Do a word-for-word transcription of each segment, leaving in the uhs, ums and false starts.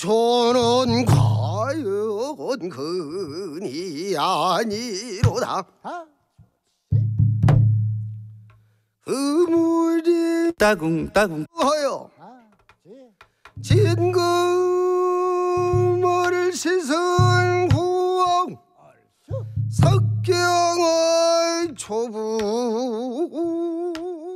저는 과연 근이 아니로다. 그물이 따궁따궁 하여 진금을 씻은 후왕 석경의 초분.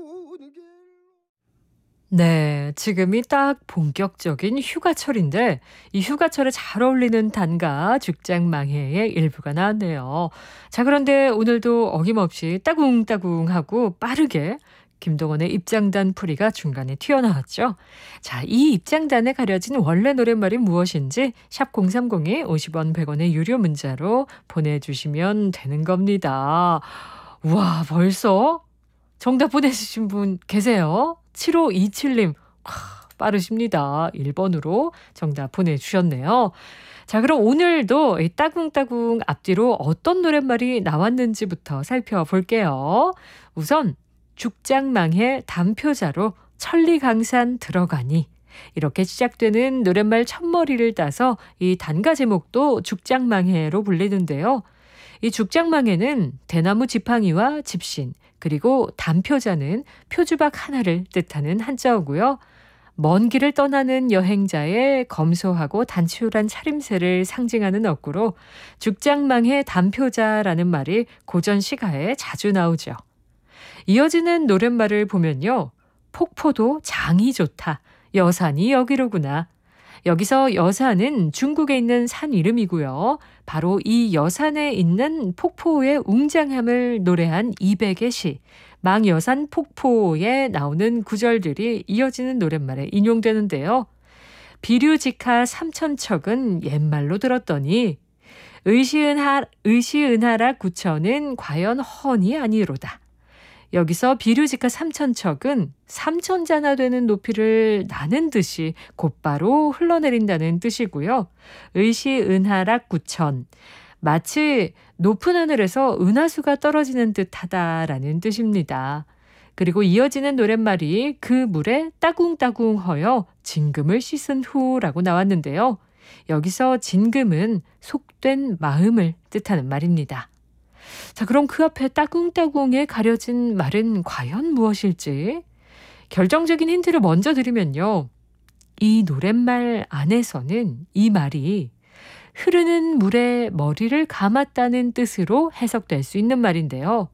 네, 지금이 딱 본격적인 휴가철인데 이 휴가철에 잘 어울리는 단가 죽장망해의 일부가 나왔네요. 자, 그런데 오늘도 어김없이 따궁따궁하고 빠르게 김동원의 입장단 풀이가 중간에 튀어나왔죠. 자, 이 입장단에 가려진 원래 노랫말이 무엇인지 샵 공삼공이 오십 원 백 원의 유료 문자로 보내주시면 되는 겁니다. 우와, 벌써 정답 보내주신 분 계세요? 칠오이칠 님, 와, 빠르십니다. 일 번으로 정답 보내주셨네요. 자, 그럼 오늘도 이 따궁따궁 앞뒤로 어떤 노랫말이 나왔는지부터 살펴볼게요. 우선 죽장망해 담표자로 천리강산 들어가니, 이렇게 시작되는 노랫말 첫머리를 따서 이 단가 제목도 죽장망해로 불리는데요. 이 죽장망해는 대나무 지팡이와 집신, 그리고 담표자는 표주박 하나를 뜻하는 한자어고요. 먼 길을 떠나는 여행자의 검소하고 단추한 차림새를 상징하는 어구로 죽장망해 담표자라는 말이 고전 시가에 자주 나오죠. 이어지는 노랫말을 보면요. 폭포도 장이 좋다. 여산이 여기로구나. 여기서 여산은 중국에 있는 산 이름이고요. 바로 이 여산에 있는 폭포의 웅장함을 노래한 이백의 시, 망여산 폭포에 나오는 구절들이 이어지는 노랫말에 인용되는데요. 비류직하 삼천척은 옛말로 들었더니 의시은하, 의시은하라 구천은 과연 헌이 아니로다. 여기서 비류직하 삼천척은 삼천자나 되는 높이를 나는 듯이 곧바로 흘러내린다는 뜻이고요. 의시은하락 구천, 마치 높은 하늘에서 은하수가 떨어지는 듯하다라는 뜻입니다. 그리고 이어지는 노랫말이 그 물에 따궁따궁 허여 진금을 씻은 후라고 나왔는데요. 여기서 진금은 속된 마음을 뜻하는 말입니다. 자, 그럼 그 앞에 따궁따궁에 가려진 말은 과연 무엇일지? 결정적인 힌트를 먼저 드리면요. 이 노랫말 안에서는 이 말이 흐르는 물에 머리를 감았다는 뜻으로 해석될 수 있는 말인데요.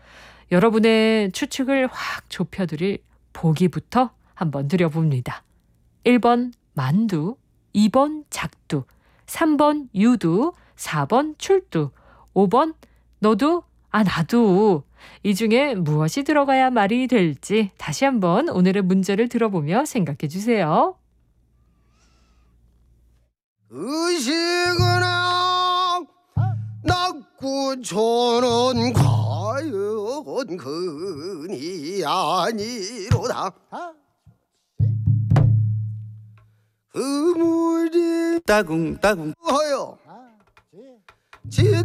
여러분의 추측을 확 좁혀드릴 보기부터 한번 드려봅니다. 일 번 만두, 이 번 작두, 삼 번 유두, 사 번 출두, 오 번 너도, 아 나도. 이 중에 무엇이 들어가야 말이 될지 다시 한번 오늘의 문제를 들어보며 생각해 주세요. 의식은아 낙구초는 과연 근이 아니로다. 그물이 따궁따궁 하여 진